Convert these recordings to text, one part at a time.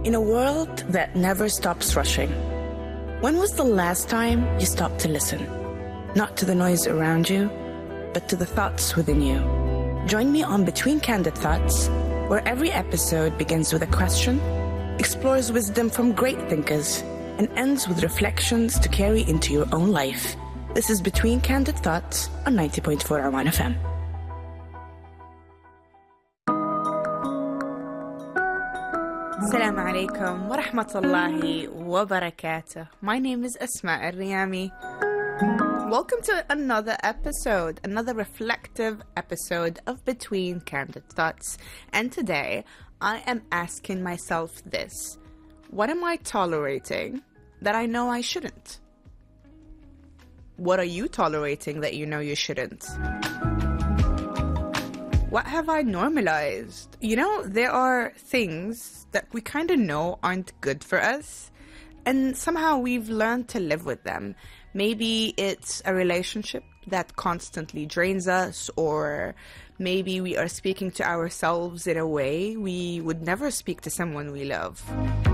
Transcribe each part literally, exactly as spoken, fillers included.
In a world that never stops rushing, when was the last time you stopped to listen? Not to the noise around you, but to the thoughts within you. Join me on Between Candid Thoughts, where every episode begins with a question, explores wisdom from great thinkers, and ends with reflections to carry into your own life. This is Between Candid Thoughts on ninety point four Arwan F M. Assalamu alaikum wa rahmatullahi wa barakatuh. My name is Asma Al-Riyami. Welcome to another episode, another reflective episode of Between Candid Thoughts. And today, I am asking myself this. What am I tolerating that I know I shouldn't? What are you tolerating that you know you shouldn't? What have I normalized? You know, there are things that we kind of know aren't good for us, and somehow we've learned to live with them. Maybe it's a relationship that constantly drains us, or maybe we are speaking to ourselves in a way we would never speak to someone we love.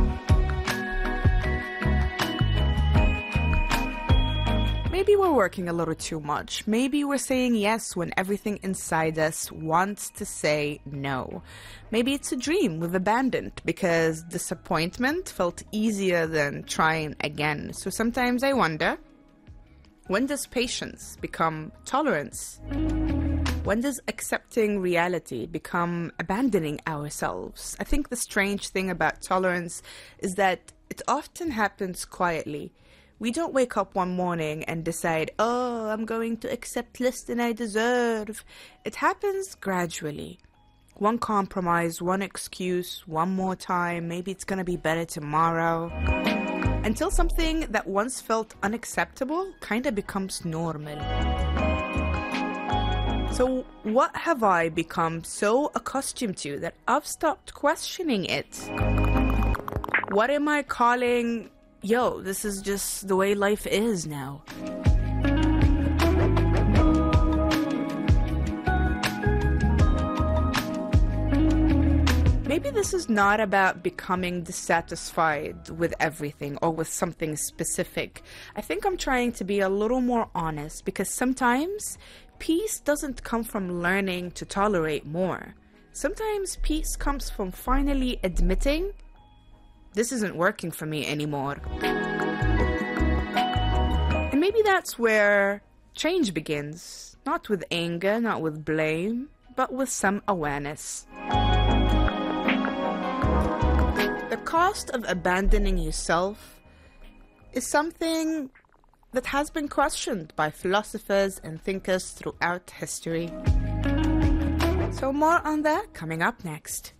Maybe we're working a little too much. Maybe we're saying yes when everything inside us wants to say no. Maybe it's a dream we've abandoned because disappointment felt easier than trying again. So sometimes I wonder, when does patience become tolerance? When does accepting reality become abandoning ourselves? I think the strange thing about tolerance is that it often happens quietly. We don't wake up one morning and decide, oh, I'm going to accept less than I deserve. It happens gradually. One compromise, one excuse, one more time, maybe it's going to be better tomorrow. Until something that once felt unacceptable kind of becomes normal. So what have I become so accustomed to that I've stopped questioning it? What am I calling... Yo, this is just the way life is now. Maybe this is not about becoming dissatisfied with everything or with something specific. I think I'm trying to be a little more honest because sometimes peace doesn't come from learning to tolerate more. Sometimes peace comes from finally admitting this isn't working for me anymore. And maybe that's where change begins. Not with anger, not with blame, but with some awareness. The cost of abandoning yourself is something that has been questioned by philosophers and thinkers throughout history. So more on that coming up next.